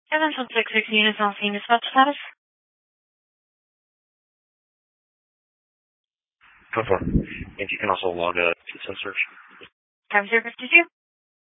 Evansville 660 units on scene. Dispatch status? Confirm. If you can also log a system search. Time 052?